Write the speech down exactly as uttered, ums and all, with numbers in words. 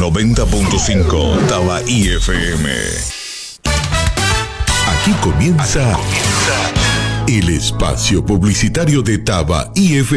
noventa punto cinco Tabaí F M. Aquí comienza, Aquí comienza el espacio publicitario de Tabaí F M.